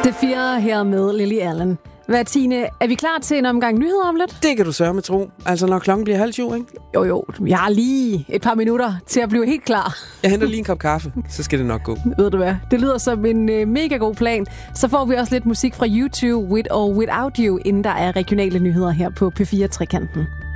Det 4 her med Lily Allen. Hvad, Tine, er vi klar til en omgang nyheder om lidt? Det kan du sørge med tro. Altså, når klokken bliver 6:30, ikke? Jo, jeg har lige et par minutter til at blive helt klar. Jeg henter lige en kop kaffe, så skal det nok gå. Ved du hvad? Det lyder som en mega god plan. Så får vi også lidt musik fra YouTube, With or Without You, inden der er regionale nyheder her på P4 Trekanten.